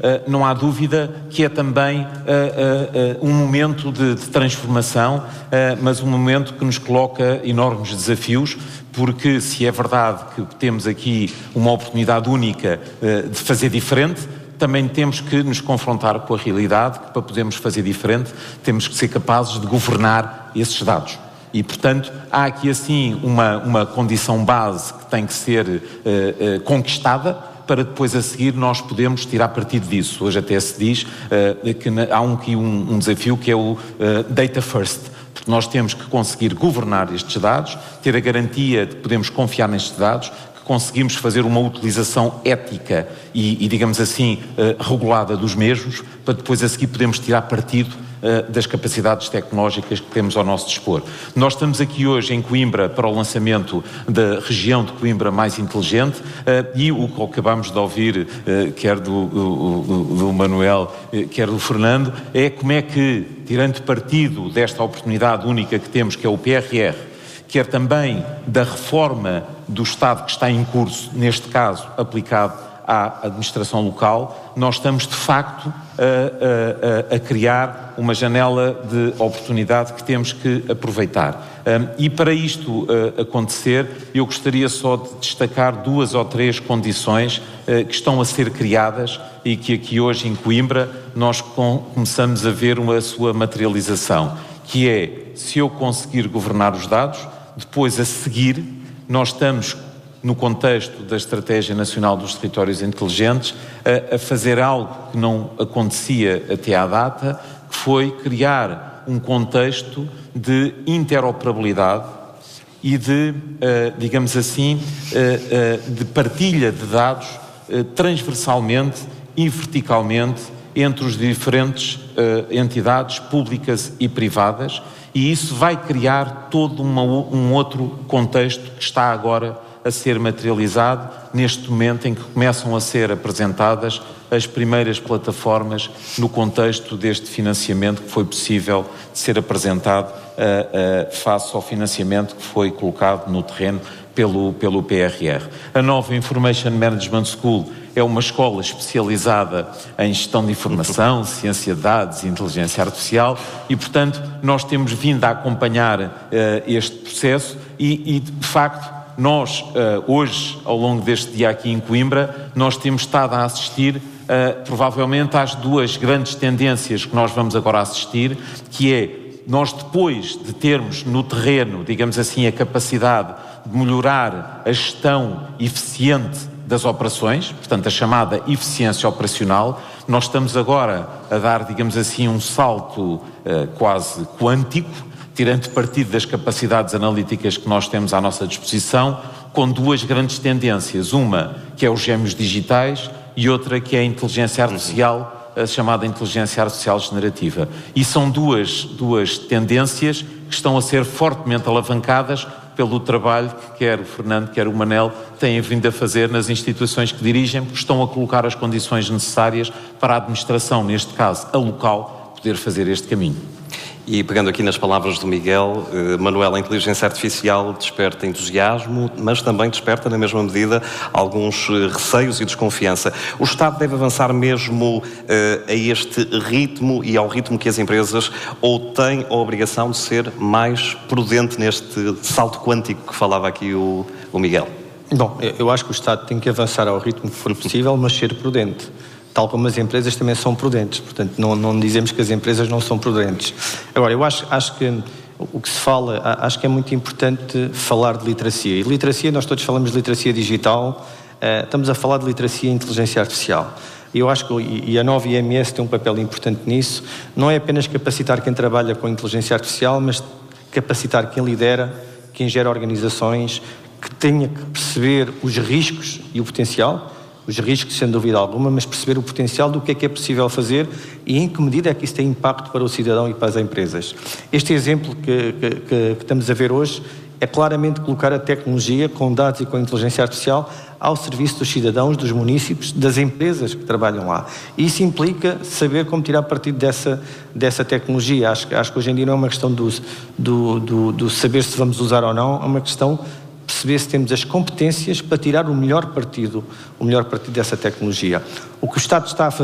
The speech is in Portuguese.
não há dúvida que é também um momento de transformação, mas um momento que nos coloca enormes desafios, porque se é verdade que temos aqui uma oportunidade única de fazer diferente, também temos que nos confrontar com a realidade, que para podermos fazer diferente temos que ser capazes de governar esses dados. E, portanto, há aqui assim uma condição base que tem que ser conquistada para depois a seguir nós podemos tirar partido disso. Hoje até se diz que há um desafio que é o Data First. Porque nós temos que conseguir governar estes dados, ter a garantia de que podemos confiar nestes dados, que conseguimos fazer uma utilização ética e digamos assim, regulada dos mesmos, para depois a seguir podermos tirar partido das capacidades tecnológicas que temos ao nosso dispor. Nós estamos aqui hoje em Coimbra para o lançamento da região de Coimbra mais inteligente e o que acabamos de ouvir, quer do Manuel, quer do Fernando, é como é que, tirando partido desta oportunidade única que temos, que é o PRR, quer também da reforma do Estado que está em curso, neste caso aplicado à administração local, nós estamos de facto a criar uma janela de oportunidade que temos que aproveitar. E para isto acontecer, eu gostaria só de destacar 2 ou 3 condições que estão a ser criadas e que aqui hoje em Coimbra nós começamos a ver a sua materialização, que é, se eu conseguir governar os dados, depois a seguir nós estamos no contexto da Estratégia Nacional dos Territórios Inteligentes, a fazer algo que não acontecia até à data, que foi criar um contexto de interoperabilidade e de, digamos assim, de partilha de dados transversalmente e verticalmente entre os diferentes entidades públicas e privadas, e isso vai criar todo um outro contexto que está agora a ser materializado neste momento em que começam a ser apresentadas as primeiras plataformas no contexto deste financiamento que foi possível de ser apresentado face ao financiamento que foi colocado no terreno pelo PRR. A nova Information Management School é uma escola especializada em gestão de informação, ciência de dados e inteligência artificial e, portanto, nós temos vindo a acompanhar este processo e de facto, nós, hoje, ao longo deste dia aqui em Coimbra, nós temos estado a assistir, provavelmente, às 2 grandes tendências que nós vamos agora assistir, que é, nós depois de termos no terreno, digamos assim, a capacidade de melhorar a gestão eficiente das operações, portanto, a chamada eficiência operacional, nós estamos agora a dar, digamos assim, um salto quase quântico, tirando partido das capacidades analíticas que nós temos à nossa disposição, com 2 grandes tendências. Uma que é os gêmeos digitais e outra que é a inteligência artificial, a chamada inteligência artificial generativa. E são duas tendências que estão a ser fortemente alavancadas pelo trabalho que quer o Fernando, quer o Manel têm vindo a fazer nas instituições que dirigem, porque estão a colocar as condições necessárias para a administração, neste caso a local, poder fazer este caminho. E pegando aqui nas palavras do Miguel, Manuel, a inteligência artificial desperta entusiasmo, mas também desperta, na mesma medida, alguns receios e desconfiança. O Estado deve avançar mesmo a este ritmo e ao ritmo que as empresas, ou tem a obrigação de ser mais prudente neste salto quântico que falava aqui o Miguel? Bom, eu acho que o Estado tem que avançar ao ritmo que for possível, mas ser prudente. Tal como as empresas também são prudentes. Portanto, não dizemos que as empresas não são prudentes. Agora, eu acho que o que se fala, acho que é muito importante falar de literacia. E literacia, nós todos falamos de literacia digital, estamos a falar de literacia e inteligência artificial. E eu acho que a nova IMS tem um papel importante nisso. Não é apenas capacitar quem trabalha com inteligência artificial, mas capacitar quem lidera, quem gera organizações, que tenha que perceber os riscos e o potencial. Os riscos, sem dúvida alguma, mas perceber o potencial do que é possível fazer e em que medida é que isso tem impacto para o cidadão e para as empresas. Este exemplo que estamos a ver hoje é claramente colocar a tecnologia com dados e com a inteligência artificial ao serviço dos cidadãos, dos municípios, das empresas que trabalham lá. E isso implica saber como tirar partido dessa tecnologia. Acho que hoje em dia não é uma questão do saber se vamos usar ou não, é uma questão perceber se temos as competências para tirar o melhor partido dessa tecnologia. O que o Estado está a fazer